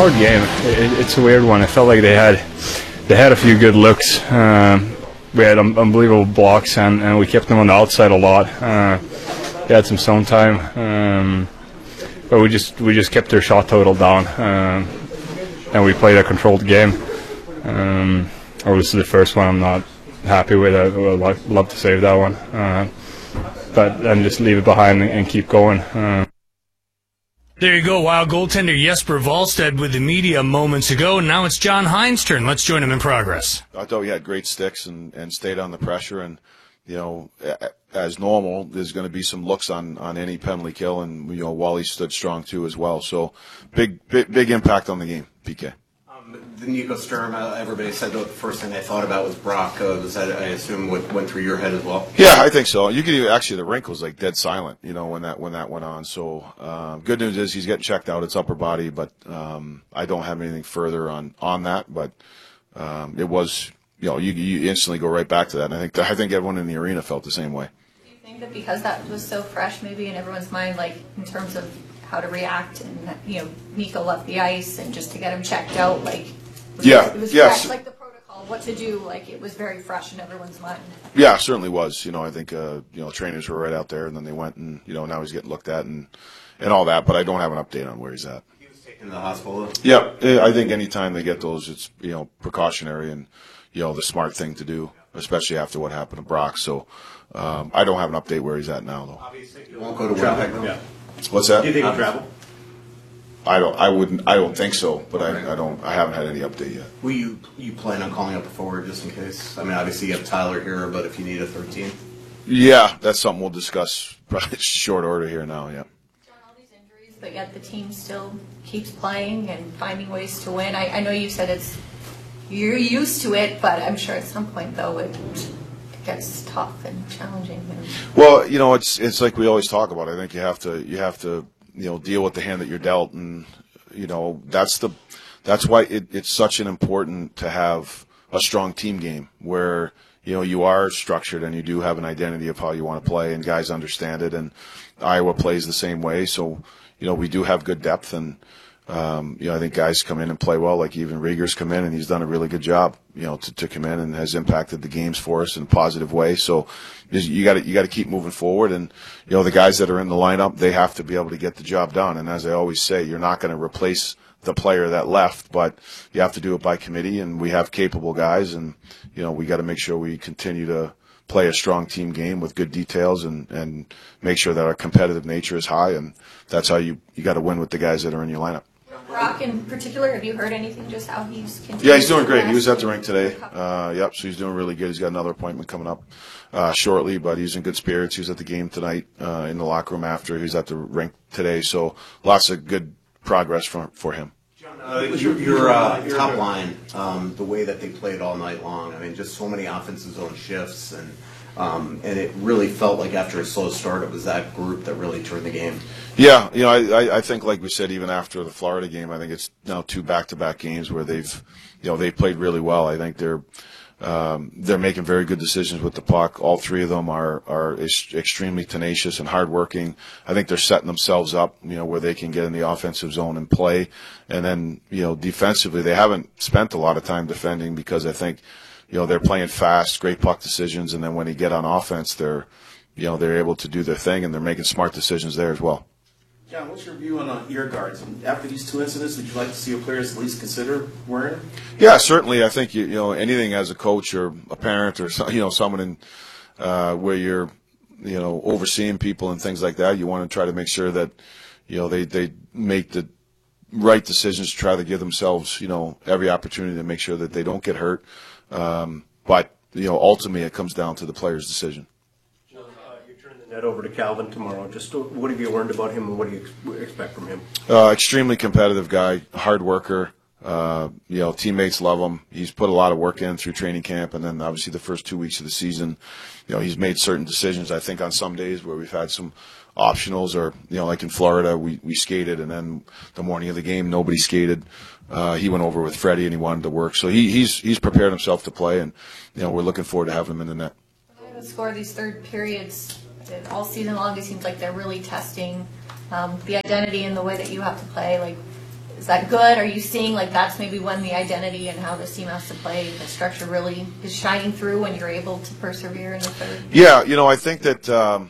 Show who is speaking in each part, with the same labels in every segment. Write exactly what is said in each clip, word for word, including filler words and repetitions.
Speaker 1: hard game. It, it's a weird one. I felt like they had they had a few good looks. Um, we had um, unbelievable blocks, and, and we kept them on the outside a lot. Uh, they had some zone time, um, but we just we just kept their shot total down, um, and we played a controlled game. Um, obviously, the first one I'm not happy with. I would like, love to save that one, uh, but then just leave it behind and, and keep going. Uh,
Speaker 2: There you go, Wild goaltender Jesper Wallstedt with the media moments ago. Now it's John Hynes' turn. Let's join him in progress.
Speaker 3: I thought we had great sticks and, and stayed on the pressure. And, you know, as normal, there's going to be some looks on, on any penalty kill. And, you know, Wally stood strong, too, as well. So big, big, big impact on the game, P K.
Speaker 4: The Nico Sturm, uh, everybody said that the first thing they thought about was Brock. Uh, was that, I assume, what went through your head as well?
Speaker 3: Yeah, I think so. You could even, actually, the rink was like dead silent, you know, when that when that went on. So uh, good news is he's getting checked out. It's upper body, but um, I don't have anything further on on that. But um, it was, you know, you, you instantly go right back to that. And I think I think everyone in the arena felt the same way.
Speaker 5: Do you think that because that was so fresh, maybe in everyone's mind, like in terms of how to react, and you know, Nico left the ice, and just to get him checked out, like. Was
Speaker 3: yeah,
Speaker 5: it was
Speaker 3: yes.
Speaker 5: fresh, like the protocol, what to do, like it was very fresh in everyone's mind.
Speaker 3: Yeah, it certainly was. You know, I think uh, you know trainers were right out there, and then they went, and you know now he's getting looked at and and all that. But I don't have an update on where he's at.
Speaker 4: He was taken to the hospital.
Speaker 3: Yeah, I think anytime they get those, it's you know precautionary and you know the smart thing to do, especially after what happened to Brock. So um, I don't have an update where he's at now, though.
Speaker 4: Obviously, you won't go to Winnipeg.
Speaker 6: Yeah.
Speaker 3: What's that?
Speaker 6: Do you think he'll travel?
Speaker 3: I don't. I wouldn't. I don't think so. But I, I don't. I haven't had any update yet.
Speaker 4: Will you you plan on calling up a forward just in case? I mean, obviously you have Tyler here, but if you need a thirteenth.
Speaker 3: Yeah, that's something we'll discuss probably short order here now. Yeah.
Speaker 5: John, all these injuries, but yet the team still keeps playing and finding ways to win. I, I know you said it's you're used to it, but I'm sure at some point though it gets tough and challenging.
Speaker 3: Well, you know, it's it's like we always talk about. I think you have to you have to. you know, deal with the hand that you're dealt, and you know that's the that's why it, it's such an important to have a strong team game where you know you are structured and you do have an identity of how you want to play, and guys understand it. And Iowa plays the same way, so you know we do have good depth, and um, you know I think guys come in and play well. Like even Rieger's come in and he's done a really good job, you know, to, to come in and has impacted the games for us in a positive way. So you got to you got to keep moving forward, and you know the guys that are in the lineup, they have to be able to get the job done. And as I always say, you're not going to replace the player that left, but you have to do it by committee. And we have capable guys, and you know we got to make sure we continue to play a strong team game with good details, and and make sure that our competitive nature is high. And that's how you you got to win with the guys that are in your lineup.
Speaker 5: Brock in particular, have you heard anything just how he's continuing?
Speaker 3: Yeah, he's doing great. He was at the rink today. Uh, yep, so he's doing really good. He's got another appointment coming up uh, shortly, but he's in good spirits. He was at the game tonight uh, in the locker room after. He was at the rink today, so lots of good progress for, for him.
Speaker 4: Uh, your your uh, top line, um, the way that they played all night long, I mean, just so many offensive zone shifts, and um, and it really felt like after a slow start, it was that group that really turned the game.
Speaker 3: Yeah, you know, I, I think like we said, even after the Florida game, I think it's now two back-to-back games where they've, you know, they played really well. I think they're um, they're making very good decisions with the puck. All three of them are are extremely tenacious and hardworking. I think they're setting themselves up, you know, where they can get in the offensive zone and play. And then, you know, defensively, they haven't spent a lot of time defending because I think, you know, they're playing fast, great puck decisions, and then when they get on offense, they're, you know, they're able to do their thing and they're making smart decisions there as well.
Speaker 6: John, what's your view on uh, ear guards? And after these two incidents, would you like to see a player at least consider wearing them?
Speaker 3: Yeah, certainly. I think you, you know anything as a coach or a parent or you know someone in uh, where you're you know overseeing people and things like that, you want to try to make sure that you know they they make the right decisions to try to give themselves you know every opportunity to make sure that they don't get hurt. Um, but you know ultimately it comes down to the player's decision.
Speaker 6: Net over to Calvin tomorrow. Just what have you learned about him, and what do you ex- expect from him?
Speaker 3: Uh, extremely competitive guy, hard worker. Uh, you know, teammates love him. He's put a lot of work in through training camp, and then obviously the first two weeks of the season. You know, he's made certain decisions. I think on some days where we've had some optionals, or you know, like in Florida, we we skated, and then the morning of the game, nobody skated. Uh, he went over with Freddie, and he wanted to work. So he, he's he's prepared himself to play, and you know, we're looking forward to having him in the net.
Speaker 5: Score these third periods. All season long, it seems like they're really testing um, the identity and the way that you have to play. Like, is that good? Are you seeing like that's maybe when the identity and how this team has to play, the structure really is shining through when you're able to persevere in the third?
Speaker 3: Yeah, you know, I think that, um,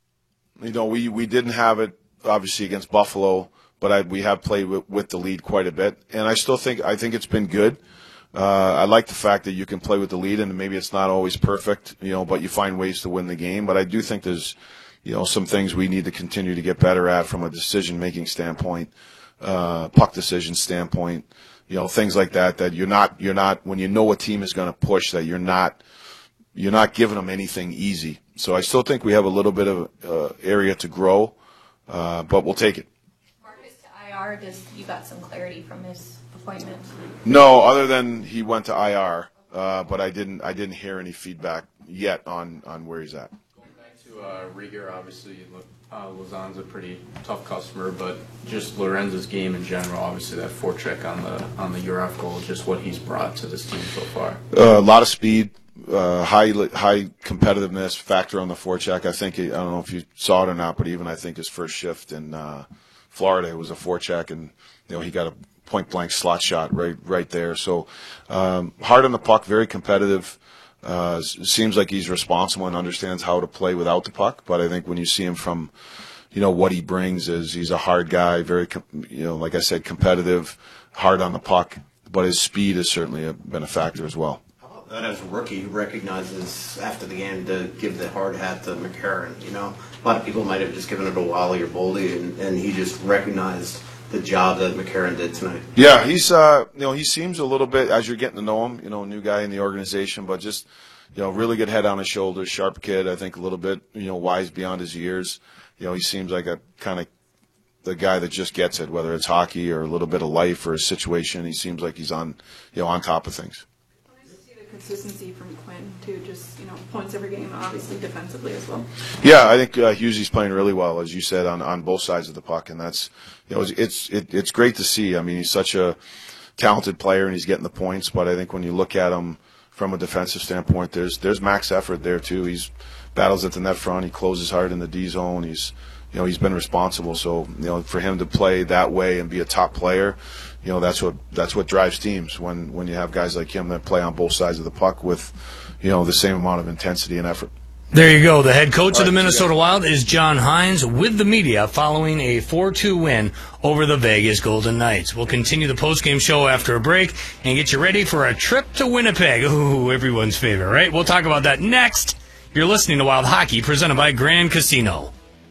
Speaker 3: you know, we, we didn't have it, obviously, against Buffalo, but I, we have played with, with the lead quite a bit. And I still think, I think it's been good. Uh, I like the fact that you can play with the lead, and maybe it's not always perfect, you know, but you find ways to win the game. But I do think there's, you know, some things we need to continue to get better at from a decision-making standpoint, uh, puck decision standpoint, you know, things like that, that you're not, you're not, when you know a team is going to push, that you're not, you're not giving them anything easy. So I still think we have a little bit of uh, area to grow, uh, but we'll take it.
Speaker 5: Marcus to I R, just you got some clarity from his appointment?
Speaker 3: No, other than he went to I R, uh, but I didn't, I didn't hear any feedback yet on, on where he's at.
Speaker 7: To uh, Rieger, obviously, uh, Lausanne's a pretty tough customer, but just Lorenz's game in general, obviously that forecheck on the on the U R F goal, just what he's brought to this team so far.
Speaker 3: Uh, a lot of speed, uh, high high competitiveness factor on the forecheck. I think he, I don't know if you saw it or not, but even I think his first shift in uh, Florida it was a forecheck, and you know he got a point blank slot shot right right there. So um, hard on the puck, very competitive. Uh, it seems like he's responsible and understands how to play without the puck. But I think when you see him from, you know, what he brings is he's a hard guy, very, you know, like I said, competitive, hard on the puck. But his speed has certainly been a factor as well.
Speaker 4: How about that as a rookie who recognizes after the game to give the hard hat to McCarron? You know, a lot of people might have just given it to Wally or Boldy, and, and he just recognized the job that McCarron did tonight.
Speaker 3: Yeah, he's uh, you know, he seems a little bit, as you're getting to know him, you know, new guy in the organization, but just, you know, really good head on his shoulders, sharp kid. I think a little bit, you know, wise beyond his years. You know, he seems like a kind of the guy that just gets it, whether it's hockey or a little bit of life or a situation. He seems like he's on, you know, on top of things.
Speaker 8: Nice to see the consistency from Quinn too. Just, you know, points every game, obviously defensively as well.
Speaker 3: Yeah, I think uh, Hughesy's playing really well, as you said, on, on both sides of the puck, and that's, you know, it's it's, it, it's great to see. I mean, he's such a talented player, and he's getting the points. But I think when you look at him from a defensive standpoint, there's there's max effort there too. He's battles at the net front. He closes hard in the D zone. He's, you know, he's been responsible. So, you know, for him to play that way and be a top player, you know, that's what that's what drives teams. When when you have guys like him that play on both sides of the puck with, you know, the same amount of intensity and effort.
Speaker 2: There you go. The head coach of the Minnesota Wild is John Hynes with the media following a four two win over the Vegas Golden Knights. We'll continue the postgame show after a break and get you ready for a trip to Winnipeg. Ooh, everyone's favorite, right? We'll talk about that next. You're listening to Wild Hockey, presented by Grand Casino.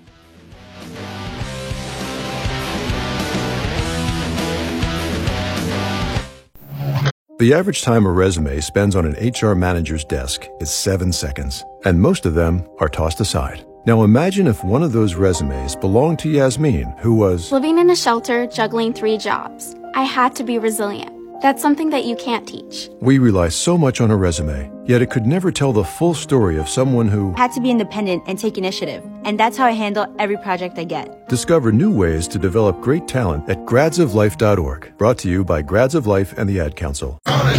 Speaker 9: The average time a resume spends on an H R manager's desk is seven seconds, and most of them are tossed aside. Now imagine if one of those resumes belonged to Yasmin, who was
Speaker 10: living in a shelter, juggling three jobs. I had to be resilient. That's something that you can't teach.
Speaker 9: We rely so much on a resume, yet it could never tell the full story of someone who
Speaker 11: had to be independent and take initiative. And that's how I handle every project I get.
Speaker 9: Discover new ways to develop great talent at grads of life dot org. Brought to you by Grads of Life and the Ad Council.